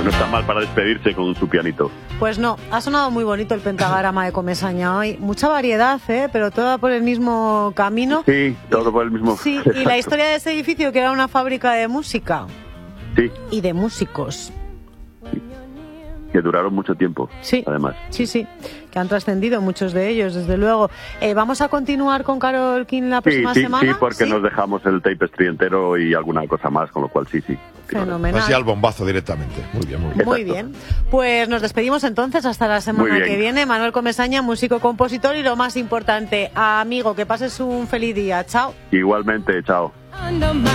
no está mal para despedirse con su pianito. Pues no, ha sonado muy bonito el pentagrama de Comesaña hoy. Mucha variedad, pero toda por el mismo camino. Sí, todo por el mismo. Sí, y la historia de ese edificio que era una fábrica de música. Sí. Y de músicos. Que duraron mucho tiempo, sí, además. Sí, que han trascendido muchos de ellos, desde luego. ¿Vamos a continuar con Carole King la próxima semana? Sí, porque nos dejamos el tapestry entero y alguna cosa más, con lo cual sí. Fenomenal. Así al bombazo directamente. Muy bien, muy bien. Muy bien. Pues nos despedimos entonces hasta la semana que viene. Manuel Comesaña, músico, compositor y lo más importante, amigo, que pases un feliz día. Chao. Igualmente, chao.